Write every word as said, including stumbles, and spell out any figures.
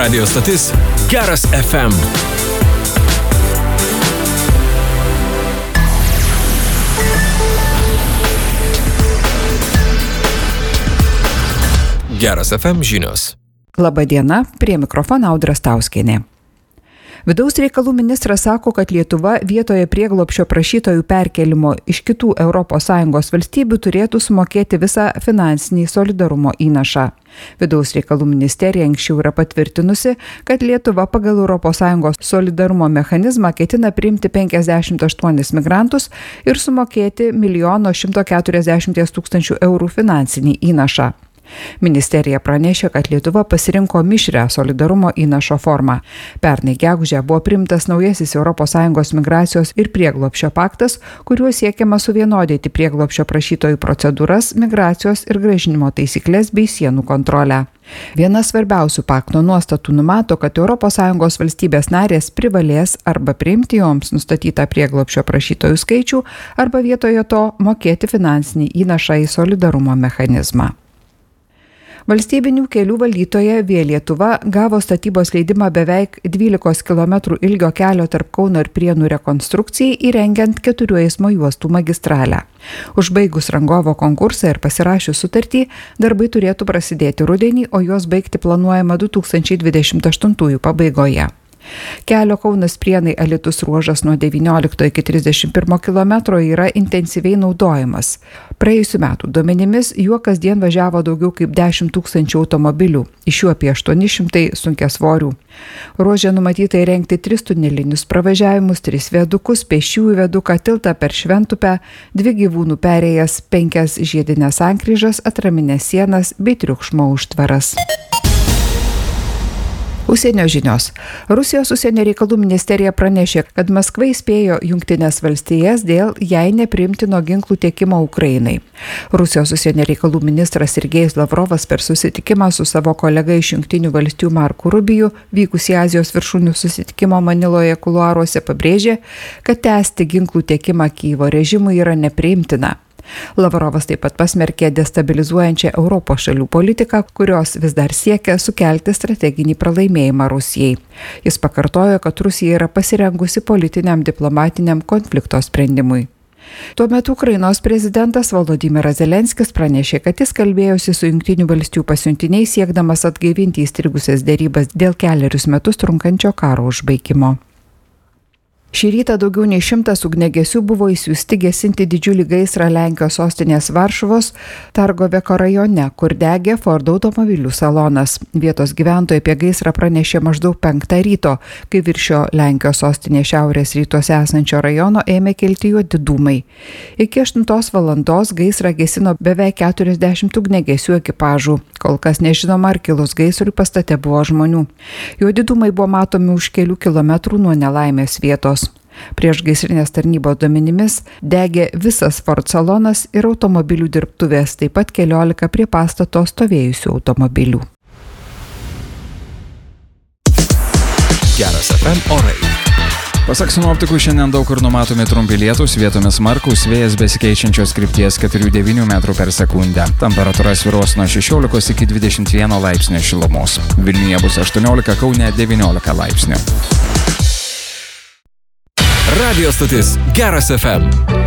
Radio stotis Geras F M. Geras F M žinios. Labadiena, prie mikrofono Audra Stauskienė. Vidaus reikalų ministras sako, kad Lietuva vietoje prieglobsčio prašytojų perkelimo iš kitų Europos Sąjungos valstybių turėtų sumokėti visą finansinį solidarumo įnašą. Vidaus reikalų ministerija anksčiau yra patvirtinusi, kad Lietuva pagal Europos Sąjungos solidarumo mechanizmą ketina priimti penkiasdešimt aštuonis migrantus ir sumokėti milijono šimto keturiasdešimties tūkstančių eurų finansinį įnašą. Ministerija pranešė, kad Lietuva pasirinko mišrią solidarumo įnašo formą. Pernai gegužę buvo priimtas naujasis Europos Sąjungos migracijos ir prieglobsčio paktas, kuriuo siekiama suvienodinti prieglobsčio prašytojų procedūras, migracijos ir grąžinimo taisyklės bei sienų kontrolę. Viena svarbiausių pakto nuostatų numato, kad Europos Sąjungos valstybės narės privalės arba priimti joms nustatytą prieglobsčio prašytojų skaičių, arba vietoje to mokėti finansinį įnašą į solidarumo mechanizmą. Valstybinių kelių valdytoja Via Lietuva gavo statybos leidimą beveik dvylikos kilometrų ilgio kelio tarp Kauno ir Prienų rekonstrukcijai, įrengiant keturių eismo juostų magistralę. Užbaigus rangovo konkursą ir pasirašius sutartį, darbai turėtų prasidėti rudenį, o juos baigti planuojama du tūkstančiai dvidešimt aštuntųjų pabaigoje. Kelio Kaunas Prienai Alytus ruožas nuo devyniolikto iki trisdešimt pirmo kilometro yra intensyviai naudojamas. Praėjusių metų duomenimis juo kasdien važiavo daugiau kaip dešimt tūkstančių automobilių, iš jų apie aštuoni šimtai sunkiasvorių. Ruože numatyta įrengti tris tunelinius pravažiavimus, tris viadukus, pėsčiųjų viaduką, tiltą per Šventupę, dvi gyvūnų perėjas, penkias žiedines sankryžas, atraminės sienas bei triukšmo užtvaras. Užsienio žinios. Rusijos užsienio reikalų ministerija pranešė, kad Maskva įspėjo Jungtines valstijas dėl jai nepriimtino ginklų tiekimo Ukrainai. Rusijos užsienio reikalų ministras Sergejus Lavrovas per susitikimą su savo kolega iš Jungtinių valstijų Marku Rubiju, vykusį Azijos viršūnių susitikimo Maniloje kuluaruose, pabrėžė, kad tęsti ginklų tiekimą Kyjivo režimui yra nepriimtina. Lavrovas taip pat pasmerkė destabilizuojančią Europos šalių politiką, kurios vis dar siekia sukelti strateginį pralaimėjimą Rusijai. Jis pakartojo, kad Rusija yra pasirengusi politiniam diplomatiniam konflikto sprendimui. Tuo metu Ukrainos prezidentas Volodymyras Zelenskis pranešė, kad jis kalbėjosi su Jungtinių valstijų pasiuntiniais siekdamas atgaivinti įstrigusias derybas dėl kelerius metus trunkančio karo užbaigimo. Šį rytą daugiau nei šimtas ugniagesių buvo įsiųsti gesinti didžiulį gaisrą Lenkijos sostinės Varšuvos Targoveko rajone, kur degė Ford automobilių salonas. Vietos gyventojai apie gaisrą pranešė maždaug penktą ryto, kai virš šio Lenkijos sostinės šiaurės rytuose esančio rajono ėmė kilti juodi dūmai. Iki aštuntos valandos gaisrą gesino beveik keturiasdešimt ugniagesių ekipažų. Kol kas nežinoma, ar kilus gaisrui pastate buvo žmonių. Juodi dūmai buvo matomi už kelių kilometrų nuo nelaimės vietos. Priešgaisrinės tarnybos duomenimis degė visas Ford salonas ir automobilių dirbtuvės, taip pat keliolika prie pastato stovėjusių automobilių. Geras F M orai. Pasak sinoptikų, šiandien daug kur numatomi trumpi lietūs, vietomis smarkūs, vėjas besikeičiančios krypties keturi devyni metrų per sekundę. Temperatūra svyruos nuo šešiolikos iki dvidešimt vieno laipsnio šilumos. Vilniuje bus aštuoniolika, Kaune devyniolika laipsnių. Radio stotis Geras F M.